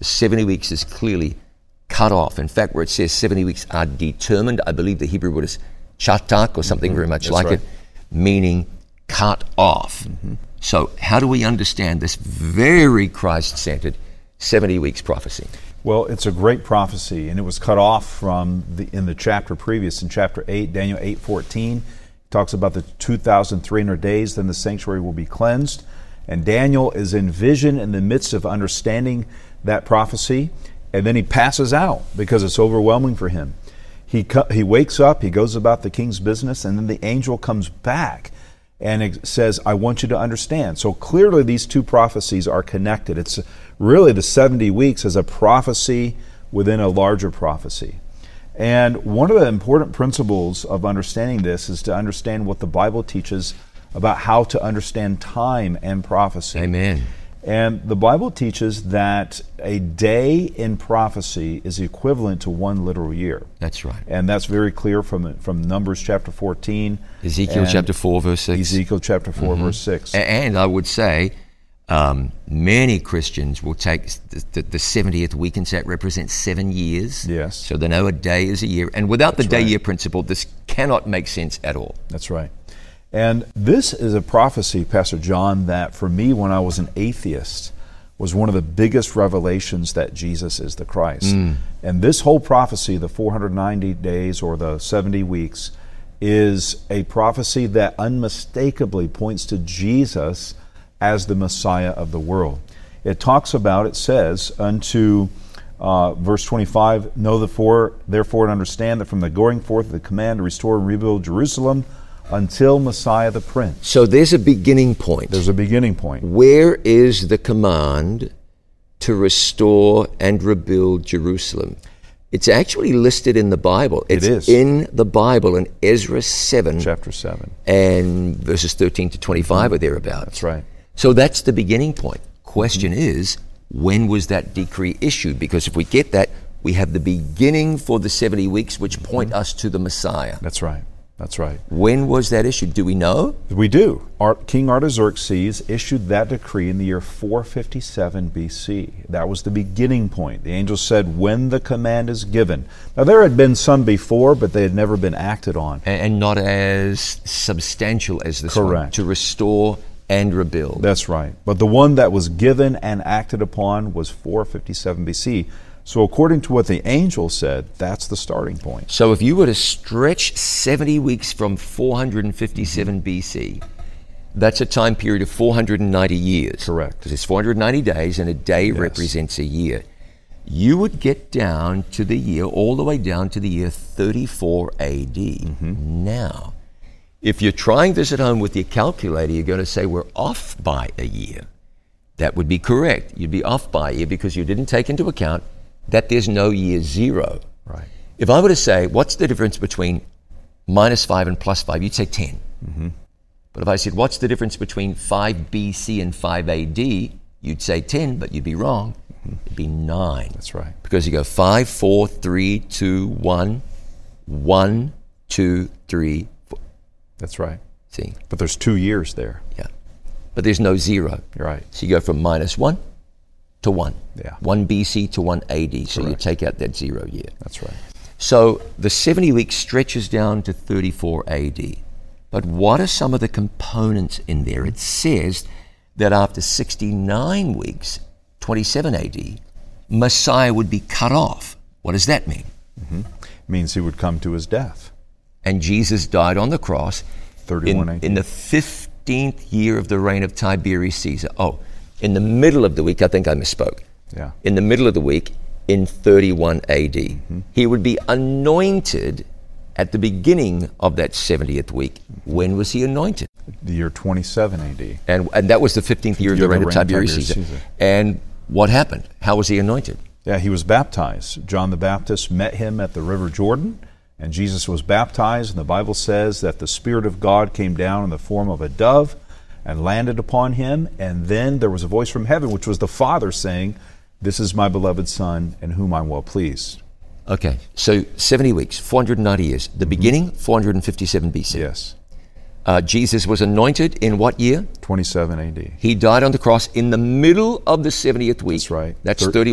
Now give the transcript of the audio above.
70 weeks is clearly cut off. In fact, where it says 70 weeks are determined, I believe the Hebrew word is chatak or something very much like it, meaning cut off. So how do we understand this very Christ-centered 70 weeks prophecy? Well, it's a great prophecy, and it was cut off from in the chapter previous, in chapter 8, Daniel 8:14. It talks about the 2,300 days, then the sanctuary will be cleansed. And Daniel is in vision in the midst of understanding that prophecy, and then he passes out because it's overwhelming for him. He wakes up, he goes about the king's business, and then the angel comes back and it says, I want you to understand. So clearly these two prophecies are connected. It's really the 70 weeks as a prophecy within a larger prophecy. And one of the important principles of understanding this is to understand what the Bible teaches about how to understand time and prophecy. Amen. And the Bible teaches that a day in prophecy is equivalent to one literal year. That's right. And that's very clear from Numbers chapter 14. Ezekiel chapter 4, verse 6. Ezekiel chapter 4, verse 6. And I would say many Christians will take the 70th week and say it represents 7 years. Yes. So they know a day is a year. And without the day-year principle, this cannot make sense at all. That's right. And this is a prophecy, Pastor John, that for me when I was an atheist was one of the biggest revelations that Jesus is the Christ. And this whole prophecy, the 490 days or the 70 weeks, is a prophecy that unmistakably points to Jesus as the Messiah of the world. It talks about, it says, unto verse 25, know therefore and understand that from the going forth of the command to restore and rebuild Jerusalem until Messiah the Prince. So there's a beginning point. There's a beginning point. Where is the command to restore and rebuild Jerusalem? It's actually listed in the Bible. It is. In the Bible in Ezra 7. Chapter 7. And verses 13 to 25 or thereabouts. That's right. So that's the beginning point. Question is, when was that decree issued? Because if we get that, we have the beginning for the 70 weeks, which point us to the Messiah. That's right. That's right. When was that issued? Do we know? We do. King Artaxerxes issued that decree in the year 457 BC. That was the beginning point. The angel said, when the command is given. Now, there had been some before, but they had never been acted on. And not as substantial as this Correct. one. To restore and rebuild. That's right. But the one that was given and acted upon was 457 BC. So according to what the angel said, that's the starting point. So if you were to stretch 70 weeks from 457 BC, that's a time period of 490 years. Correct. Because it's 490 days and a day represents a year. You would get down to the year, all the way down to the year 34 AD. Now, if you're trying this at home with your calculator, you're going to say we're off by a year. That would be correct. You'd be off by a year because you didn't take into account that there's no year zero. Right. If I were to say, what's the difference between -5 and +5, you'd say 10. But if I said, what's the difference between 5 BC and 5 AD, you'd say 10, but you'd be wrong. It'd be 9. That's right. Because you go 5, 4, 3, 2, 1, 1, 2, 3, 4. That's right. See? But there's 2 years there. Yeah. But there's no zero. You're right. So you go from -1 to 1. Yeah. 1 BC to 1 AD. So you Correct. take out that 0 year. That's right. So the 70 weeks stretches down to 34 AD. But what are some of the components in there? It says that after 69 weeks, 27 AD, Messiah would be cut off. What does that mean? It means he would come to his death. And Jesus died on the cross 31 AD. in the 15th year of the reign of Tiberius Caesar. Oh, in the middle of the week, I think I misspoke. Yeah. In the middle of the week, in 31 AD. He would be anointed at the beginning of that 70th week. When was he anointed? The year 27 AD. And that was the 15th year of the reign of Tiberius Caesar. And what happened? How was he anointed? Yeah, he was baptized. John the Baptist met him at the River Jordan, and Jesus was baptized, and the Bible says that the Spirit of God came down in the form of a dove and landed upon him, and then there was a voice from heaven, which was the Father saying, "This is my beloved Son, in whom I'm well pleased." Okay, so 70 weeks, 490 years. The beginning, 457 BC. Yes. Jesus was anointed in what year? 27 AD. He died on the cross in the middle of the 70th week. That's right. That's